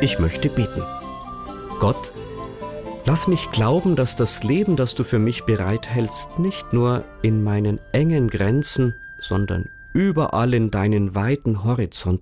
Ich möchte beten. Gott, lass mich glauben, dass das Leben, das du für mich bereithältst, nicht nur in meinen engen Grenzen, sondern überall in deinen weiten Horizont